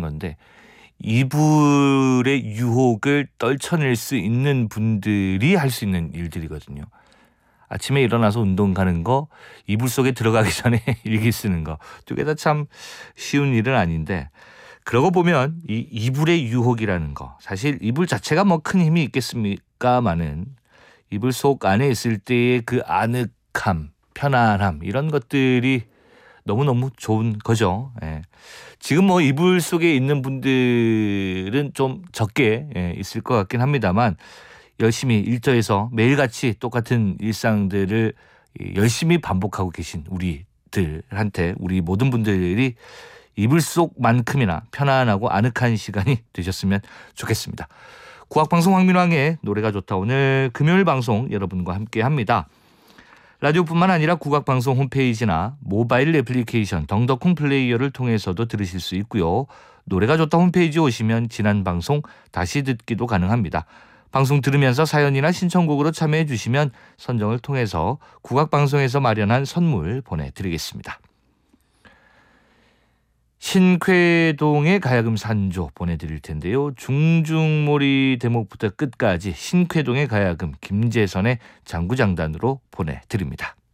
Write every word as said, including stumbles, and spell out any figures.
건데 이불의 유혹을 떨쳐낼 수 있는 분들이 할 수 있는 일들이거든요. 아침에 일어나서 운동 가는 거, 이불 속에 들어가기 전에 일기 쓰는 거, 두 개 다 참 쉬운 일은 아닌데 그러고 보면 이 이불의 유혹이라는 거, 사실 이불 자체가 뭐 큰 힘이 있겠습니까마는 이불 속 안에 있을 때의 그 아늑함, 편안함 이런 것들이 너무너무 좋은 거죠. 예. 지금 뭐 이불 속에 있는 분들은 좀 적게 예, 있을 것 같긴 합니다만 열심히 일터에서 매일같이 똑같은 일상들을 열심히 반복하고 계신 우리들한테, 우리 모든 분들이 이불 속만큼이나 편안하고 아늑한 시간이 되셨으면 좋겠습니다. 국악방송 황민왕의 노래가 좋다. 오늘 금요일 방송 여러분과 함께합니다. 라디오뿐만 아니라 국악방송 홈페이지나 모바일 애플리케이션 덩더콩 플레이어를 통해서도 들으실 수 있고요. 노래가 좋다 홈페이지 오시면 지난 방송 다시 듣기도 가능합니다. 방송 들으면서 사연이나 신청곡으로 참여해 주시면 선정을 통해서 국악방송에서 마련한 선물 보내드리겠습니다. 신쾌동의 가야금 산조 보내드릴 텐데요. 중중몰이 대목부터 끝까지 신쾌동의 가야금 김재선의 장구장단으로 보내드립니다.